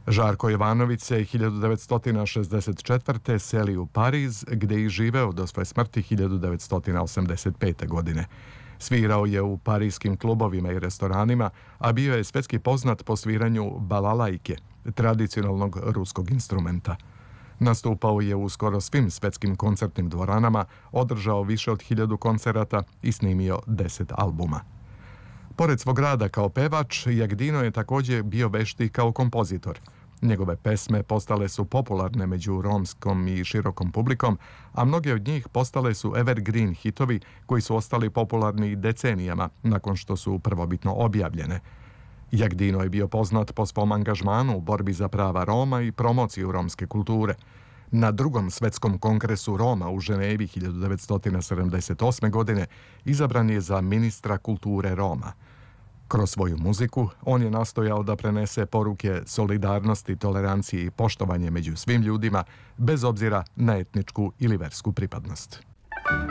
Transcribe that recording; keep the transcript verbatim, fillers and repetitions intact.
Žarko Jovanović se hiljadu devetsto šezdeset četvrte seli u Pariz, gde i živeo do svoje smrti hiljadu devetsto osamdeset pete. godine. Svirao je u parijskim klubovima i restoranima, a bio je svetski poznat po sviranju balalajke, tradicionalnog ruskog instrumenta. Nastupao je u skoro svim svetskim koncertnim dvoranama, održao više od hiljadu koncerata i snimio deset albuma. Pored svog rada kao pevač, Jagdino je također bio vešti kao kompozitor. Njegove pesme postale su popularne među romskom i širokom publikom, a mnoge od njih postale su evergreen hitovi koji su ostali popularni decenijama nakon što su prvobitno objavljene. Jagdino je bio poznat po svom angažmanu u borbi za prava Roma i promociju romske kulture. Na drugom svetskom kongresu Roma u Ženevi hiljadu devetsto sedamdeset osme. godine izabran je za ministra kulture Roma. Kroz svoju muziku on je nastojao da prenese poruke solidarnosti, tolerancije i poštovanje među svim ljudima, bez obzira na etničku ili versku pripadnost.